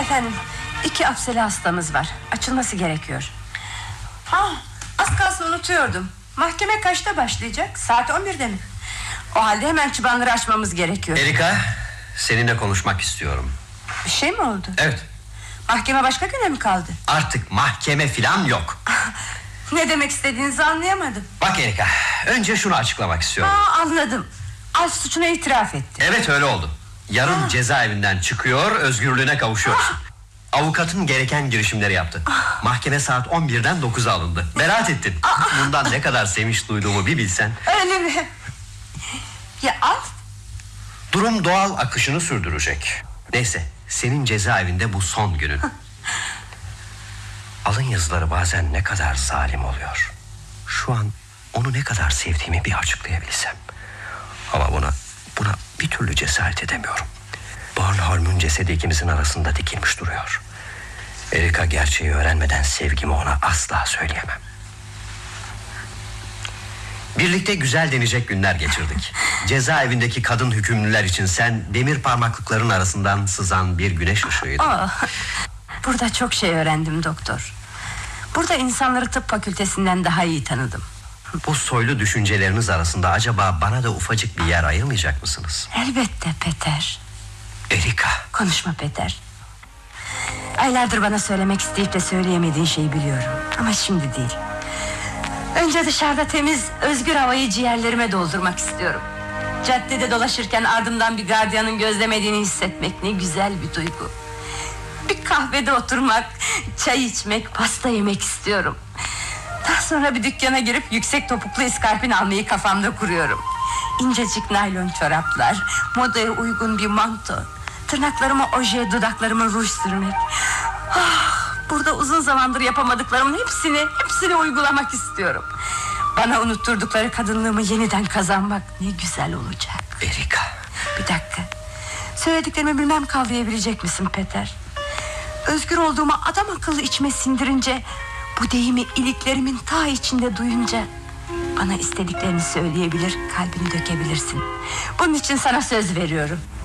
Efendim, 2 apseli hastamız var. Açılması gerekiyor. Az kalsın unutuyordum. Mahkeme kaçta başlayacak? Saat 11'de mi? O halde hemen çıbanları açmamız gerekiyor. Erika, seninle konuşmak istiyorum. Bir şey mi oldu? Evet. Mahkeme başka güne mi kaldı? Artık mahkeme filan yok. Ne demek istediğinizi anlayamadım. Bak Erika, önce şunu açıklamak istiyorum. Anladım. Alp suçuna itiraf etti. Evet, öyle oldu. Yarın cezaevinden çıkıyor, özgürlüğüne kavuşuyorsun. Avukatın gereken girişimleri yaptı. Mahkeme saat 11'den 9'a alındı. Beraat ettin. Bundan ne kadar sevinç duyduğumu bir bilsen. Öyle mi? Ya Alp? Durum doğal akışını sürdürecek. Neyse, senin cezaevinde bu son günün. Alın yazıları bazen ne kadar zalim oluyor. Şu an onu ne kadar sevdiğimi bir açıklayabilsem. Ama buna bir türlü cesaret edemiyorum. Bornholm'un cesedi ikimizin arasında dikilmiş duruyor. Erika gerçeği öğrenmeden sevgimi ona asla söyleyemem. Birlikte güzel denecek günler geçirdik. Cezaevindeki kadın hükümlüler için sen demir parmaklıkların arasından sızan bir güneş ışığıydın. Burada çok şey öğrendim doktor. Burada insanları tıp fakültesinden daha iyi tanıdım. Bu soylu düşünceleriniz arasında acaba bana da ufacık bir yer ayırmayacak mısınız? Elbette Peter. Erika. Konuşma Peter. Aylardır bana söylemek isteyip de söyleyemediğin şeyi biliyorum. Ama şimdi değil. Önce dışarıda temiz, özgür havayı ciğerlerime doldurmak istiyorum. Caddede dolaşırken ardımdan bir gardiyanın gözlemediğini hissetmek ne güzel bir duygu. Bir kahvede oturmak, çay içmek, pasta yemek istiyorum. Daha sonra bir dükkana girip yüksek topuklu iskarpin almayı kafamda kuruyorum. İncecik naylon çoraplar, modaya uygun bir manto, tırnaklarıma oje, dudaklarıma ruj sürmek. Burada uzun zamandır yapamadıklarımın hepsini uygulamak istiyorum. Bana unutturdukları kadınlığımı yeniden kazanmak ne güzel olacak. Erika. Bir dakika. Söylediklerimi bilmem kavrayabilecek misin Peter? Özgür olduğumu adam akıllı içime sindirince, bu deyimi iliklerimin ta içinde duyunca bana istediklerini söyleyebilir, kalbini dökebilirsin. Bunun için sana söz veriyorum.